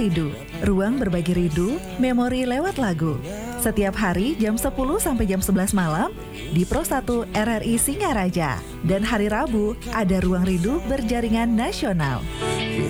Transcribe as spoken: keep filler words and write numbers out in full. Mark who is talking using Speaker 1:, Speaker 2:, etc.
Speaker 1: Rindu, ruang berbagi rindu, memori lewat lagu. Setiap hari jam sepuluh sampai jam sebelas malam di Pro satu R R I Singaraja. Dan hari Rabu ada Ruang Rindu berjaringan nasional.